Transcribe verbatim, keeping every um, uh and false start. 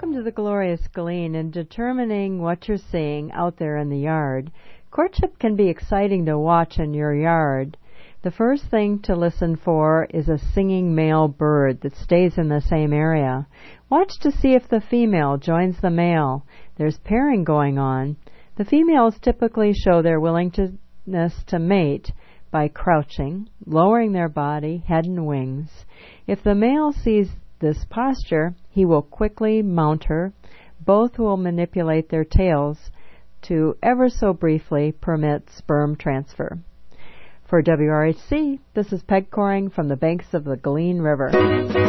Welcome to the Glorious Glean. In determining what you're seeing out there in the yard, courtship can be exciting to watch in your yard. The first thing to listen for is a singing male bird that stays in the same area. Watch to see if the female joins the male. There's pairing going on. The females typically show their willingness to mate by crouching, lowering their body, head, and wings. If the male sees this posture, he will quickly mount her. Both will manipulate their tails to ever so briefly permit sperm transfer. For W R H C, this is Peg Coring from the banks of the Glean River.